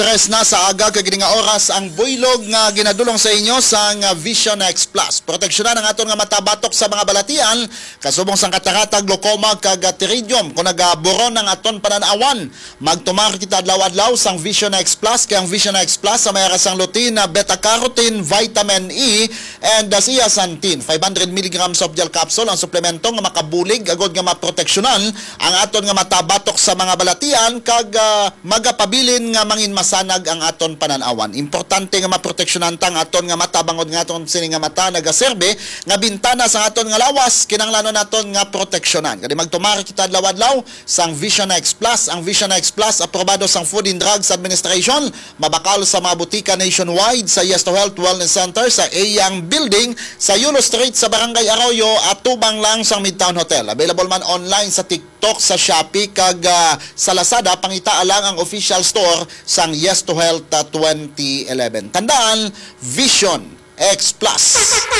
Tres na sa aga kag nga oras ang buylog nga ginadulong sa inyo sa Vision X Plus. Proteksyonan ang aton nga matabatok sa mga balatian kasubong sang kataratag, glaucoma kag pterygium. Kung nagaburon ang aton pananawan, magtumar kita adlaw-adlaw sang Vision X Plus. Kay ang Vision X Plus sa may rasang lutein na beta-carotene, vitamin E and zeaxanthin. 500 mg of gel capsule ang suplemento nga makabulig agod nga maproteksyonan ang aton nga matabatok sa mga balatian kag magapabilin nga mangin sanag ang aton pananawan. Importante nga maproteksyonan tang aton nga mata bangod nga aton sini nga mata nagaserbe nga bintana sa aton nga lawas kinahanglan naton nga proteksyonan. Kadi magtumari kita adlaw-adlaw sang Vision X Plus. Ang Vision X Plus aprobado sang Food and Drugs Administration, mabakal sa mga butika nationwide sa Yes to Health Wellness Center sa Eyang Building sa Yulo Street sa Barangay Arroyo at tubang lang sang Midtown Hotel. Available man online sa TikTok, sa Shopee kag sa Lazada. Pangita lang ang official store sang Yes to Health 2011. Tandaan, Vision X Plus.